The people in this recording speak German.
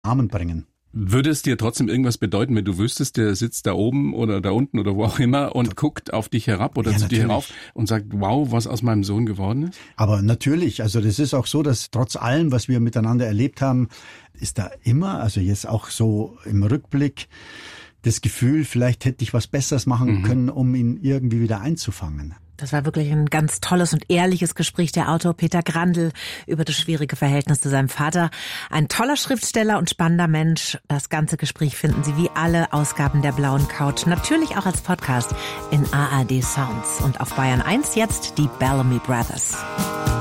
Armen bringen. Würde es dir trotzdem irgendwas bedeuten, wenn du wüsstest, der sitzt da oben oder da unten oder wo auch immer und guckt auf dich herab oder zu dir herauf und sagt, wow, was aus meinem Sohn geworden ist? Aber natürlich, also das ist auch so, dass trotz allem, was wir miteinander erlebt haben, ist da immer, also jetzt auch so im Rückblick, das Gefühl, vielleicht hätte ich was Besseres machen können, um ihn irgendwie wieder einzufangen. Das war wirklich ein ganz tolles und ehrliches Gespräch. Der Autor Peter Grandl über das schwierige Verhältnis zu seinem Vater. Ein toller Schriftsteller und spannender Mensch. Das ganze Gespräch finden Sie wie alle Ausgaben der Blauen Couch natürlich auch als Podcast in ARD Sounds. Und auf Bayern 1 jetzt die Bellamy Brothers.